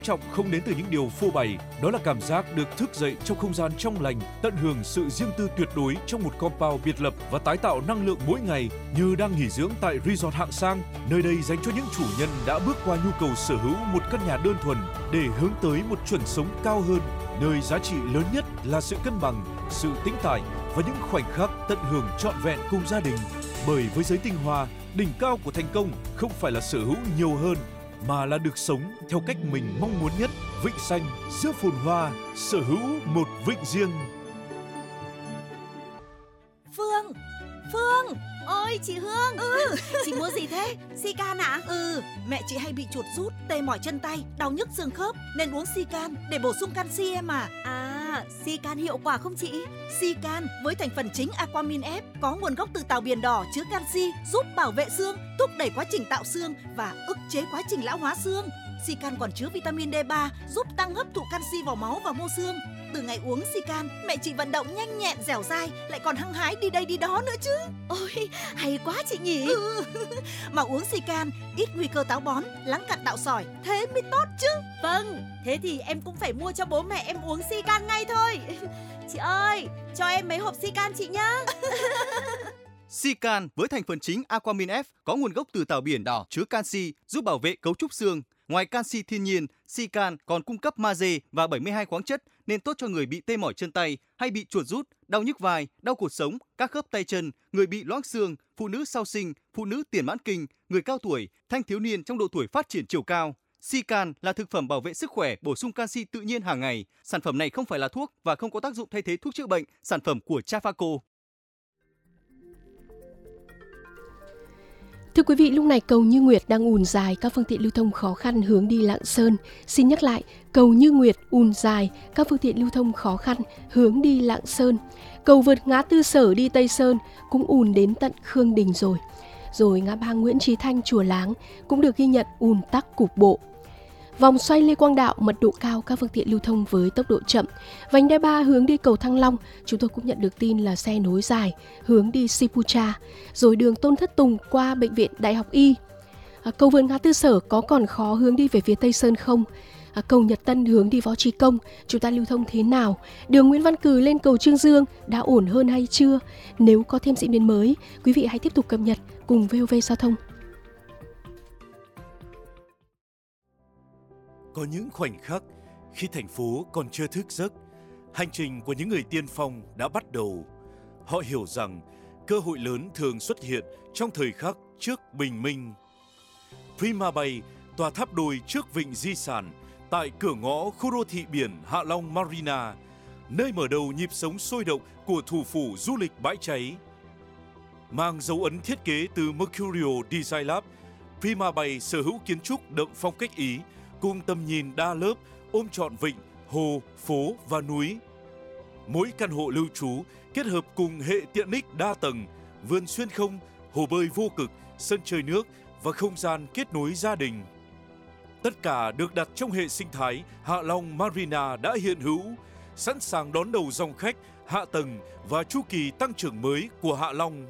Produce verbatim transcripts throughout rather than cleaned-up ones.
Trọng không đến từ những điều phô bày, đó là cảm giác được thức dậy trong không gian trong lành, tận hưởng sự riêng tư tuyệt đối trong một compound biệt lập và tái tạo năng lượng mỗi ngày như đang nghỉ dưỡng tại resort hạng sang. Nơi đây dành cho những chủ nhân đã bước qua nhu cầu sở hữu một căn nhà đơn thuần để hướng tới một chuẩn sống cao hơn, nơi giá trị lớn nhất là sự cân bằng, sự tĩnh tại và những khoảnh khắc tận hưởng trọn vẹn cùng gia đình. Bởi với giới tinh hoa, đỉnh cao của thành công không phải là sở hữu nhiều hơn, mà là được sống theo cách mình mong muốn nhất. Vịnh xanh giữa phồn hoa, sở hữu một vịnh riêng. Phương, Phương. Ôi chị Hương. Ừ. Chị mua gì thế? Sican ạ? À? Ừ, mẹ chị hay bị chuột rút, tê mỏi chân tay, đau nhức xương khớp nên uống Sican để bổ sung canxi em à. À, Sican hiệu quả không chị? Sican với thành phần chính Aquamin F có nguồn gốc từ tàu biển đỏ, chứa canxi, giúp bảo vệ xương, thúc đẩy quá trình tạo xương và ức chế quá trình lão hóa xương. Sican còn chứa vitamin D ba, giúp tăng hấp thụ canxi vào máu và mô xương. Từ ngày uống Sican, mẹ chị vận động nhanh nhẹn, dẻo dai, lại còn hăng hái đi đây đi đó nữa chứ. Ôi, hay quá chị nhỉ. Ừ. Mà uống Sican ít nguy cơ táo bón, lắng cặn đạo sỏi, thế mới tốt chứ. Vâng, thế thì em cũng phải mua cho bố mẹ em uống Sican ngay thôi. Chị ơi, cho em mấy hộp Sican chị nhá. Sican với thành phần chính Aquamin F có nguồn gốc từ tàu biển đỏ, chứa canxi, giúp bảo vệ cấu trúc xương. Ngoài canxi thiên nhiên, Sican còn cung cấp magie và bảy mươi hai khoáng chất nên tốt cho người bị tê mỏi chân tay hay bị chuột rút, đau nhức vai, đau cột sống, các khớp tay chân, người bị loãng xương, phụ nữ sau sinh, phụ nữ tiền mãn kinh, người cao tuổi, thanh thiếu niên trong độ tuổi phát triển chiều cao. Sican là thực phẩm bảo vệ sức khỏe, bổ sung canxi tự nhiên hàng ngày. Sản phẩm này không phải là thuốc và không có tác dụng thay thế thuốc chữa bệnh. Sản phẩm của Trafaco. Thưa quý vị, lúc này cầu Như Nguyệt đang ùn dài, các phương tiện lưu thông khó khăn hướng đi Lạng Sơn. Xin nhắc lại, cầu Như Nguyệt ùn dài, các phương tiện lưu thông khó khăn hướng đi Lạng Sơn. Cầu vượt ngã tư Sở đi Tây Sơn cũng ùn đến tận Khương Đình rồi. Rồi ngã ba Nguyễn Chí Thanh Chùa Láng cũng được ghi nhận ùn tắc cục bộ. Vòng xoay Lê Quang Đạo mật độ cao, các phương tiện lưu thông với tốc độ chậm. Vành đai ba hướng đi cầu Thăng Long, chúng tôi cũng nhận được tin là xe nối dài hướng đi Sipucha. Rồi đường Tôn Thất Tùng qua bệnh viện Đại học Y. À, cầu vượt ngã tư Sở có còn khó hướng đi về phía Tây Sơn không? À, cầu Nhật Tân hướng đi Võ Trí Công, chúng ta lưu thông thế nào? Đường Nguyễn Văn Cừ lên cầu Trương Dương đã ổn hơn hay chưa? Nếu có thêm diễn biến mới, quý vị hãy tiếp tục cập nhật cùng vê o vê Giao thông. Có những khoảnh khắc khi thành phố còn chưa thức giấc, hành trình của những người tiên phong đã bắt đầu. Họ hiểu rằng cơ hội lớn thường xuất hiện trong thời khắc trước bình minh. Prima Bay, tòa tháp đôi trước vịnh di sản, tại cửa ngõ khu đô thị biển Hạ Long Marina, nơi mở đầu nhịp sống sôi động của thủ phủ du lịch bãi cháy. Mang dấu ấn thiết kế từ Mercurio Design Lab, Prima Bay sở hữu kiến trúc đậm phong cách Ý, cùng tầm nhìn đa lớp ôm trọn vịnh, hồ, phố và núi. Mỗi căn hộ lưu trú kết hợp cùng hệ tiện ích đa tầng, vườn xuyên không, hồ bơi vô cực, sân chơi nước và không gian kết nối gia đình. Tất cả được đặt trong hệ sinh thái Hạ Long Marina đã hiện hữu, sẵn sàng đón đầu dòng khách, hạ tầng và chu kỳ tăng trưởng mới của Hạ Long.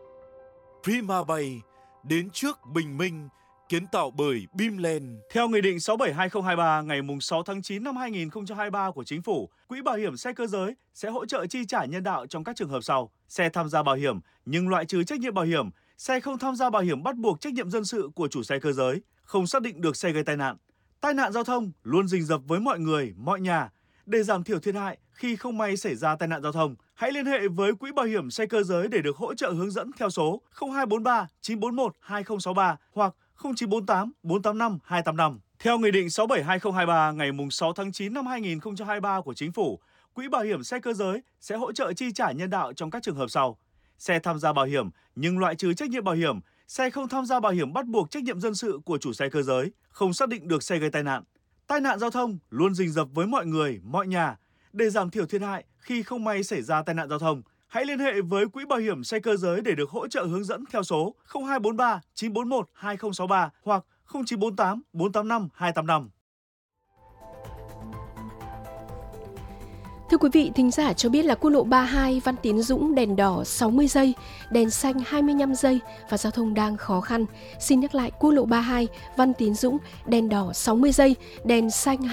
Prima Bay, đến trước bình minh, kiến tạo bởi Bimland. Theo Nghị định sáu bảy hai không hai ba ngày sáu tháng chín năm hai nghìn không trăm hai mươi ba của Chính phủ, Quỹ Bảo hiểm xe cơ giới sẽ hỗ trợ chi trả nhân đạo trong các trường hợp sau: xe tham gia bảo hiểm nhưng loại trừ trách nhiệm bảo hiểm, xe không tham gia bảo hiểm bắt buộc trách nhiệm dân sự của chủ xe cơ giới, không xác định được xe gây tai nạn. Tai nạn giao thông luôn rình rập với mọi người, mọi nhà. Để giảm thiểu thiệt hại khi không may xảy ra tai nạn giao thông, hãy liên hệ với Quỹ Bảo hiểm xe cơ giới để được hỗ trợ hướng dẫn theo số không hai bốn ba chín bốn một hai không sáu ba hoặc không chín bốn tám bốn tám năm hai tám năm. Theo Nghị định sáu bảy hai không hai ba ngày sáu tháng chín năm hai nghìn không trăm hai mươi ba của Chính phủ, Quỹ Bảo hiểm xe cơ giới sẽ hỗ trợ chi trả nhân đạo trong các trường hợp sau: xe tham gia bảo hiểm nhưng loại trừ trách nhiệm bảo hiểm, xe không tham gia bảo hiểm bắt buộc trách nhiệm dân sự của chủ xe cơ giới, không xác định được xe gây tai nạn. Tai nạn giao thông luôn rình rập với mọi người, mọi nhà. Để giảm thiểu thiệt hại khi không may xảy ra tai nạn giao thông, hãy liên hệ với Quỹ Bảo hiểm xe cơ giới để được hỗ trợ hướng dẫn theo số không hai bốn ba chín bốn một hai không sáu ba hoặc không chín bốn tám bốn tám năm hai tám năm. Thưa quý vị, thính giả cho biết là quốc lộ ba mươi hai Văn Tiến Dũng đèn đỏ sáu mươi giây, đèn xanh hai mươi lăm giây và giao thông đang khó khăn. Xin nhắc lại, quốc lộ ba mươi hai Văn Tiến Dũng đèn đỏ sáu mươi giây, đèn xanh